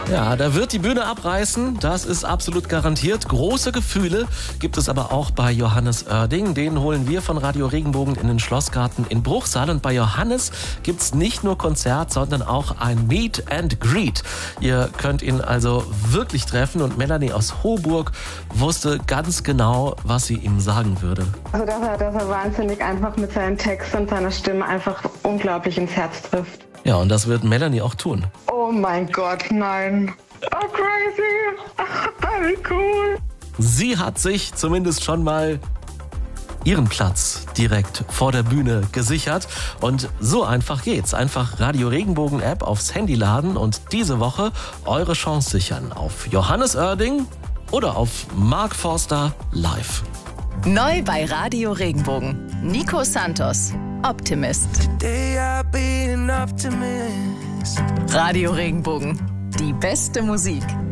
Ja, da wird die Bühne abreißen, das ist absolut garantiert. Große Gefühle gibt es aber auch bei Johannes Oerding. Den holen wir von Radio Regenbogen in den Schlossgarten in Bruchsal. Und bei Johannes gibt's nicht nur Konzert, sondern auch ein Meet and Greet. Ihr könnt ihn also wirklich treffen und Melanie aus Hoburg wusste ganz genau, was sie ihm sagen würde. Also dass er wahnsinnig einfach mit seinem Text und seiner Stimme einfach unglaublich ins Herz trifft. Ja, und das wird Melanie auch tun. Oh mein Gott, nein. Oh, crazy. Wie cool. Sie hat sich zumindest schon mal ihren Platz direkt vor der Bühne gesichert. Und so einfach geht's. Einfach Radio Regenbogen App aufs Handy laden und diese Woche eure Chance sichern auf Johannes Oerding oder auf Mark Forster live. Neu bei Radio Regenbogen. Nico Santos, Optimist. Radio Regenbogen, die beste Musik.